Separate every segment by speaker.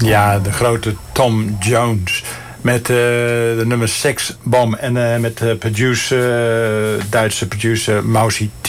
Speaker 1: Ja, de grote Tom Jones. Met de nummer Sex Bomb. En met Duitse producer Mousy T.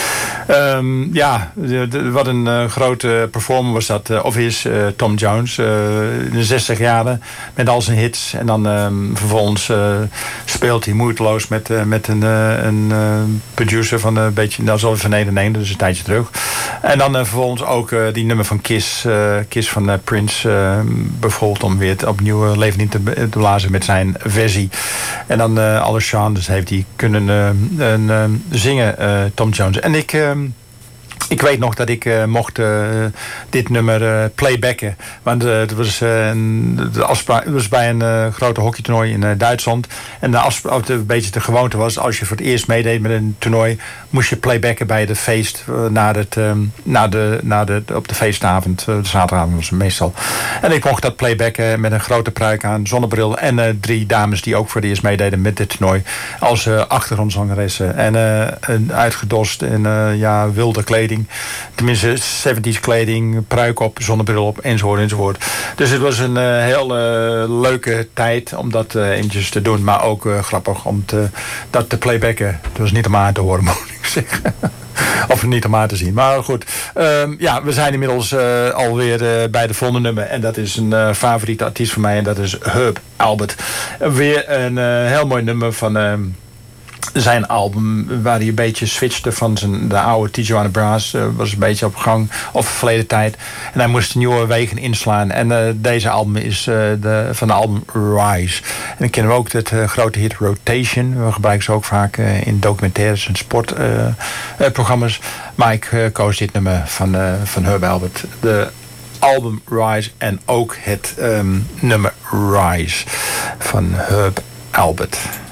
Speaker 1: Wat een grote performer was dat. Of is Tom Jones. In de 60 jaren. Met al zijn hits. En dan vervolgens speelt hij moeiteloos met een producer van een beetje... Nou, zo van 1 dus een tijdje terug. En dan vervolgens ook die nummer van Kiss. Kiss van Prince. Bijvoorbeeld om weer opnieuw leven in te blazen met zijn versie. En dan alle genres heeft hij kunnen zingen, Tom Jones. En ik weet nog dat ik mocht dit nummer playbacken. Want het was bij een grote hockeytoernooi in Duitsland. En de afspraak, een beetje de gewoonte was... als je voor het eerst meedeed met een toernooi... moest je playbacken bij het feest op de feestavond. De zaterdagavond was het meestal. En ik mocht dat playbacken met een grote pruik aan, zonnebril... en 3 dames die ook voor het eerst meededen met dit toernooi... als achtergrondzangeressen. En uitgedost en wilde kleding. Tenminste, 70s kleding, pruik op, zonnebril op, enzovoort. Dus het was een heel leuke tijd om dat eventjes te doen. Maar ook grappig om dat te playbacken. Het was niet om aan te horen, moet ik zeggen. Of niet om aan te zien. Maar goed, we zijn inmiddels alweer bij de volgende nummer. En dat is een favoriete artiest van mij. En dat is Herb Alpert. Weer een heel mooi nummer van... zijn album waar hij een beetje switchte van de oude Tijuana Brass. Was een beetje op gang of verleden tijd. En hij moest nieuwe wegen inslaan. En deze album is van de album Rise. En dan kennen we ook het grote hit Rotation. We gebruiken ze ook vaak in documentaires en sportprogramma's. Maar ik koos dit nummer van Herb Alpert. De album Rise en ook het nummer Rise van Herb Alpert.